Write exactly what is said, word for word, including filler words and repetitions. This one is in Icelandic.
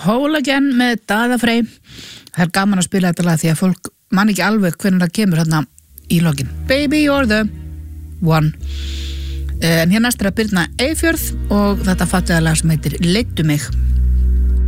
Whole Again með Daða Frey. Það er gaman að spila þetta lag því að fólk man ekki alveg hvernig það kemur hérna í lokin. Baby you're the one. En hér næst er að Birna Eyfjörð og þetta fattiða lag sem heitir Leiddu mig.